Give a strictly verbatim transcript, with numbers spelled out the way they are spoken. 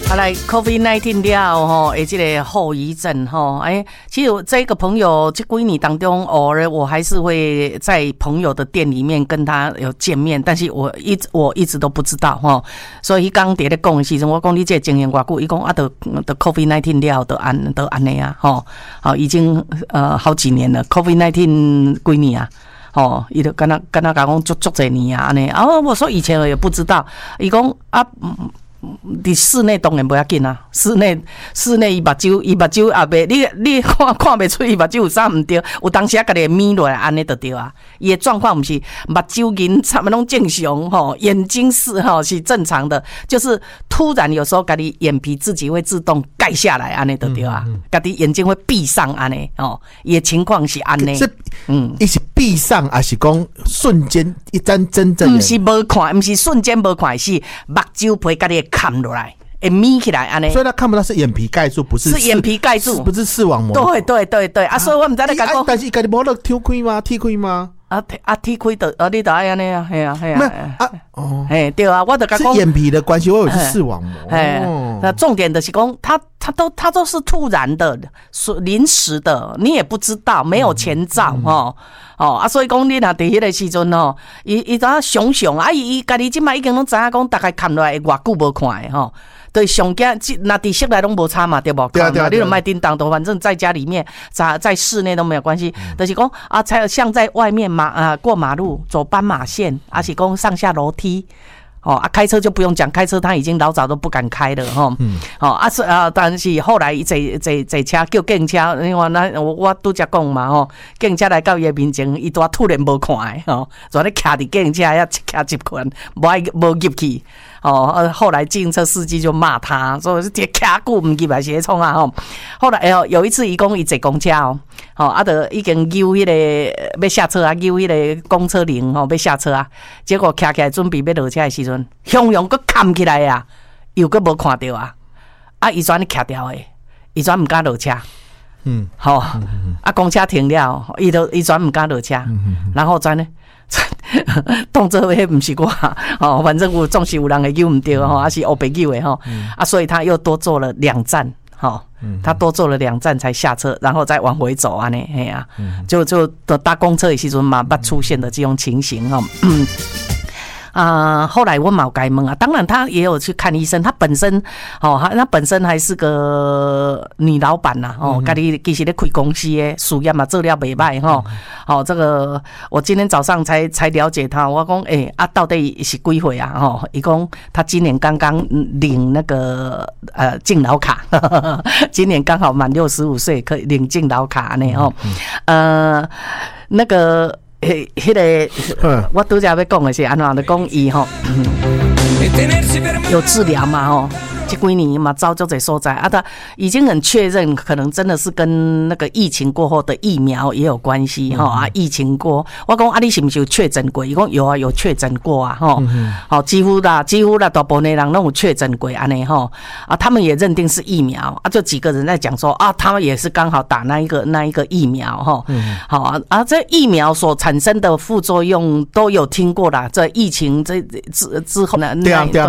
好来 COVID 十九 了吼，诶，这个后遗症吼，哎，其实这个朋友这几年当中，偶尔我还是会在朋友的店里面跟他有见面，但是我一直我一直都不知道吼，所以刚伫咧讲的时阵，我讲你这经验偌久，伊讲啊，都都 COVID 十九 了，都安都安尼啊，吼，好，已经呃好几年了 ，COVID 十九 几年啊。哦，伊就跟他跟他讲足足侪年啊，安尼。啊，我说以前我也不知道，伊讲啊。伫室内当然不要紧啊，室内室内伊目睭伊目睭也袂，你你看看袂出伊目睭有啥毋对，有当时啊家己眯落来安尼就对啊。伊的状况毋是目睭银差不多拢正常吼，眼睛是吼是正常的，就是突然有时候家己眼皮自己会自动盖下来安尼就对啊，家己眼睛会闭上安尼哦，伊的情况是安尼。 嗯，伊是闭上还是讲瞬间一张真正的？ 毋是无看，毋是瞬间无看，是目睭皮家己看落来，会眯起来安尼。 所以他看不到是眼皮盖住，不是是眼皮盖住， 不是视网膜。 对对对对啊！所以我唔知你讲， 但是伊家己无咧挑开吗？剔开吗？ 啊啊剔开的啊，你就爱安尼啊，系啊系啊。 啊哦， 嘿对啊，我就讲是眼皮的关系，我以为是视网膜。 哎，那重点的是讲，他他都他都是突然的、临时的，你也不知道，没有前兆哦。哦啊，所以讲你若伫迄个时阵哦，伊伊怎想想啊，伊伊家己即摆已经拢知影讲，大概看落来会偌久无看的吼。对，上惊，那伫室内拢无差嘛，对不？ 对啊对啊， 你就卖叮当的，反正在家里面，在在室内都没有关系。嗯、就是讲啊，才像在外面马啊过马路走斑马线，还是讲上下楼梯。哦啊，开车就不用讲，开车他已经老早都不敢开了哈。嗯。哦啊是啊，但是后来坐坐坐车叫警车，因为那我我拄则讲嘛吼，警车来到伊面前，伊拄突然无看的吼，就咧徛伫警车遐徛集群，无爱无入去。哦，后来计程车司机就骂他，说是这徛久唔入来是咧创啊吼。后来哦，有一次伊讲伊坐公车哦，吼啊，就已经揪迄个要下车啊，揪迄个公车铃吼要下车啊，结果徛起来准备要落车的时阵，汹涌佫扛起来啊，又佫无看到啊，啊，伊转徛掉诶，伊转唔敢落车。嗯，好、哦嗯，啊，公车停了，伊就伊转唔敢落车，嗯、然后转呢，动作迄唔是我，哦，反正有总是有人会救唔到吼，还是黑白救的吼，啊，所以他又多坐了两站，哈，他多坐了两站才下车，然后再往回走啊呢，嘿啊，就就搭公车的时阵嘛，捌出现的这种情形哈。啊、呃，后来我冇改问啊，当然他也有去看医生，他本身哦，他他本身还是个女老板呐、啊，哦，家己其实咧开公司的事业嘛，做了袂歹吼，好、哦，这个我今天早上才才了解他，我讲诶、欸、啊，到底是几岁啊？吼，伊讲他今年刚刚领那个呃敬老卡，呵呵今年刚好满六十五岁，可以领敬老卡呢吼，呃，那个。迄、迄个，我拄则要讲的是安怎？就讲伊吼，有治疗嘛吼。这几年嘛，招就这所在啊，他已经很确认，可能真的是跟那个疫情过后的疫苗也有关系哈、嗯、啊！疫情过，我讲啊，你是不是有确诊过？伊讲有啊，有确诊过啊哈。好、嗯，几乎啦，几乎啦，大部分的人都有确诊过安尼哈啊，他们也认定是疫苗啊，就几个人在讲说啊，他们也是刚好打那一个那一个疫苗哈。嗯，好啊啊，这疫苗所产生的副作用都有听过啦，这疫情这之之后呢， 对啊对啊。